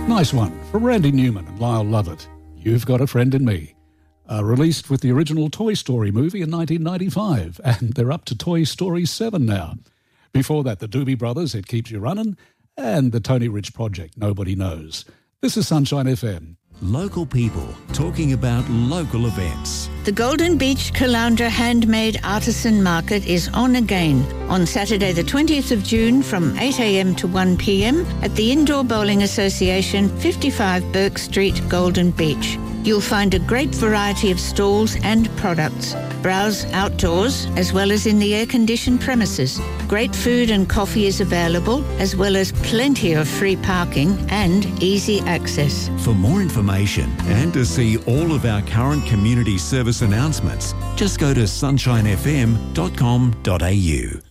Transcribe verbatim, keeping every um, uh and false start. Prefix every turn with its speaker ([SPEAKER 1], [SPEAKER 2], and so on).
[SPEAKER 1] Nice one from Randy Newman and Lyle Lovett. You've Got a Friend in Me. Uh, released with the original Toy Story movie in nineteen ninety-five, and they're up to Toy Story seven now. Before that, the Doobie Brothers, It Keeps You Running, and the Tony Rich Project, Nobody Knows. This is Sunshine F M.
[SPEAKER 2] Local people talking about local events.
[SPEAKER 3] The Golden Beach Caloundra Handmade Artisan Market is on again on Saturday the twentieth of June from eight a.m. to one p.m. at the Indoor Bowling Association, fifty-five Burke Street, Golden Beach. You'll find a great variety of stalls and products. Browse outdoors as well as in the air-conditioned premises. Great food and coffee is available, as well as plenty of free parking and easy access.
[SPEAKER 2] For more information and to see all of our current community service announcements, just go to sunshine f m dot com dot a u.